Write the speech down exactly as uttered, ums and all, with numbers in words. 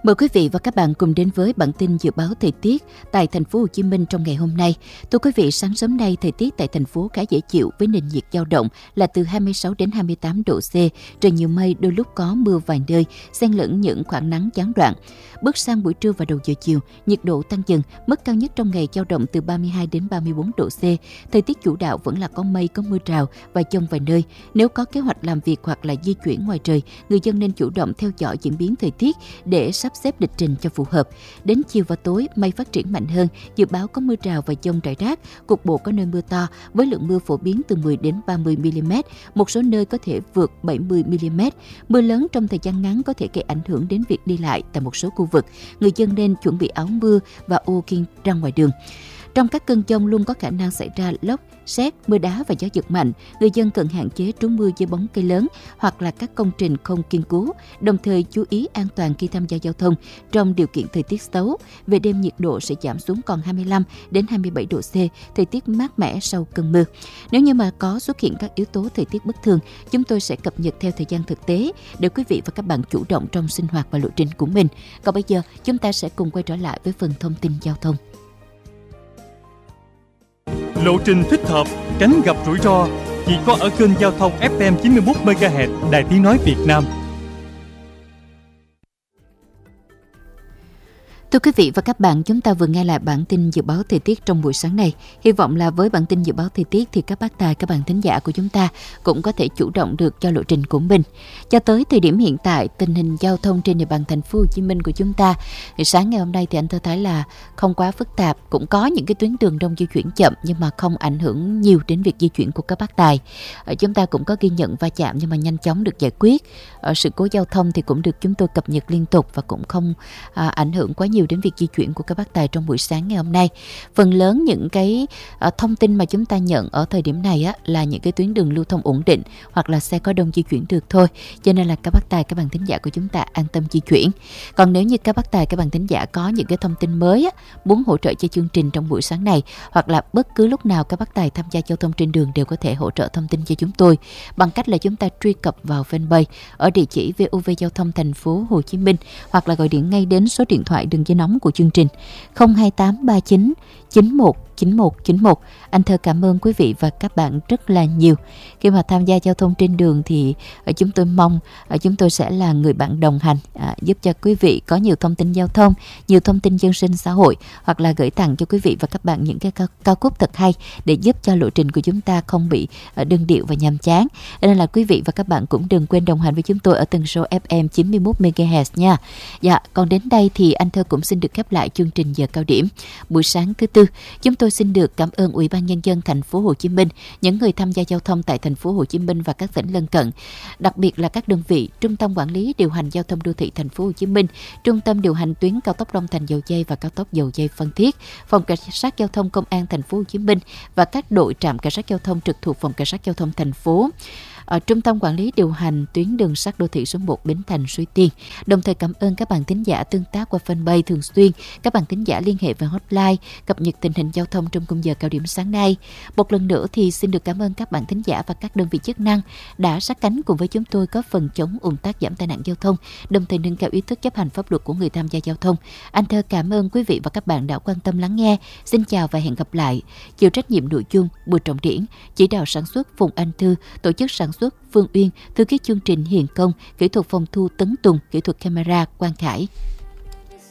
Mời quý vị và các bạn cùng đến với bản tin dự báo thời tiết tại thành phố Hồ Chí Minh trong ngày hôm nay. Thưa quý vị, sáng sớm nay thời tiết tại thành phố khá dễ chịu với nền nhiệt dao động là từ hai mươi sáu đến hai mươi tám độ C, trời nhiều mây, đôi lúc có mưa vài nơi, xen lẫn những khoảng nắng gián đoạn. Bước sang buổi trưa và đầu giờ chiều, nhiệt độ tăng dần, mức cao nhất trong ngày dao động từ ba mươi hai đến ba mươi bốn độ C. Thời tiết chủ đạo vẫn là có mây, có mưa rào và dông vài nơi. Nếu có kế hoạch làm việc hoặc là di chuyển ngoài trời, người dân nên chủ động theo dõi diễn biến thời tiết để sắp xếp lịch trình cho phù hợp. Đến chiều và tối, mây phát triển mạnh hơn, dự báo có mưa rào và dông rải rác, cục bộ có nơi mưa to với lượng mưa phổ biến từ mười đến ba mươi mi-li-mét, một số nơi có thể vượt bảy mươi mi-li-mét. Mưa lớn trong thời gian ngắn có thể gây ảnh hưởng đến việc đi lại tại một số khu vực. Người dân nên chuẩn bị áo mưa và ô khi ra ngoài đường. Trong các cơn dông luôn có khả năng xảy ra lốc, sét, mưa đá và gió giật mạnh. Người dân cần hạn chế trú mưa dưới bóng cây lớn hoặc là các công trình không kiên cố. Đồng thời chú ý an toàn khi tham gia giao thông trong điều kiện thời tiết xấu. Về đêm nhiệt độ sẽ giảm xuống còn hai mươi lăm đến hai mươi bảy độ C, thời tiết mát mẻ sau cơn mưa. Nếu như mà có xuất hiện các yếu tố thời tiết bất thường, chúng tôi sẽ cập nhật theo thời gian thực tế để quý vị và các bạn chủ động trong sinh hoạt và lộ trình của mình. Còn bây giờ, chúng ta sẽ cùng quay trở lại với phần thông tin giao thông. Lộ trình thích hợp, tránh gặp rủi ro chỉ có ở kênh giao thông ép em chín mươi mốt mê ga héc Đài Tiếng nói Việt Nam. Thưa quý vị và các bạn, chúng ta vừa nghe lại bản tin dự báo thời tiết trong buổi sáng này. Hy vọng là với bản tin dự báo thời tiết thì các bác tài, các bạn thính giả của chúng ta cũng có thể chủ động được cho lộ trình của mình. Cho tới thời điểm hiện tại, tình hình giao thông trên địa bàn thành phố Hồ Chí Minh của chúng ta, thì sáng ngày hôm nay thì anh Thơ thấy là không quá phức tạp, cũng có những cái tuyến đường đông di chuyển chậm nhưng mà không ảnh hưởng nhiều đến việc di chuyển của các bác tài. Ở chúng ta cũng có ghi nhận va chạm nhưng mà nhanh chóng được giải quyết. Ở sự cố giao thông thì cũng được chúng tôi cập nhật liên tục và cũng không à, ảnh hưởng quá nhiều đến việc di chuyển của các bác tài trong buổi sáng ngày hôm nay. Phần lớn những cái uh, thông tin mà chúng ta nhận ở thời điểm này á, là những cái tuyến đường lưu thông ổn định hoặc là xe có đông di chuyển được thôi. Cho nên là các bác tài, các bạn thính giả của chúng ta an tâm di chuyển. Còn nếu như các bác tài, các bạn thính giả có những cái thông tin mới á, muốn hỗ trợ cho chương trình trong buổi sáng này, hoặc là bất cứ lúc nào các bác tài tham gia giao thông trên đường đều có thể hỗ trợ thông tin cho chúng tôi bằng cách là chúng ta truy cập vào fanpage ở địa chỉ vê o vê Giao thông Thành phố Hồ Chí Minh, hoặc là gọi điện ngay đến số điện thoại đường dây nóng của chương trình không hai tám ba chín chín một chín một chín một. Anh Thơ cảm ơn quý vị và các bạn rất là nhiều. Khi mà tham gia giao thông trên đường thì chúng tôi mong chúng tôi sẽ là người bạn đồng hành, à, giúp cho quý vị có nhiều thông tin giao thông, nhiều thông tin dân sinh xã hội, hoặc là gửi tặng cho quý vị và các bạn những cái ca, ca khúc thật hay để giúp cho lộ trình của chúng ta không bị đơn điệu và nhàm chán. Nên là quý vị và các bạn cũng đừng quên đồng hành với chúng tôi ở tần số ép em chín mươi mốt mê ga héc nha. Dạ, còn đến đây thì anh Thơ cũng xin được khép lại chương trình giờ cao điểm buổi sáng thứ tư. Chúng tôi xin được cảm ơn Ủy ban Nhân dân thành phố Hồ Chí Minh, những người tham gia giao thông tại thành phố Hồ Chí Minh và các tỉnh lân cận, đặc biệt là các đơn vị Trung tâm Quản lý Điều hành Giao thông Đô thị thành phố Hồ Chí Minh, Trung tâm điều hành tuyến cao tốc Long Thành Dầu Giây và cao tốc Dầu Giây Phan Thiết, Phòng Cảnh sát Giao thông Công an thành phố Hồ Chí Minh và các đội trạm cảnh sát giao thông trực thuộc Phòng Cảnh sát Giao thông thành phố. Ở Trung tâm Quản lý Điều hành tuyến đường sắt đô thị số một Bến Thành Suối Tiên. Đồng thời cảm ơn các bạn thính giả tương tác qua fanpage thường xuyên, các bạn thính giả liên hệ về hotline cập nhật tình hình giao thông trong khung giờ cao điểm sáng nay. Một lần nữa thì xin được cảm ơn các bạn thính giả và các đơn vị chức năng đã sát cánh cùng với chúng tôi góp phần chống ùn tắc, giảm tai nạn giao thông, đồng thời nâng cao ý thức chấp hành pháp luật của người tham gia giao thông. Anh Thơ cảm ơn quý vị và các bạn đã quan tâm lắng nghe. Xin chào và hẹn gặp lại. Chịu trách nhiệm nội dung Bùi Trọng Điển, chỉ đạo sản xuất Phùng Anh Thư, tổ chức sản xuất Phương Uyên, thư ký chương trình Hiền Công, kỹ thuật phòng thu Tấn Tùng, kỹ thuật camera Quang Khải.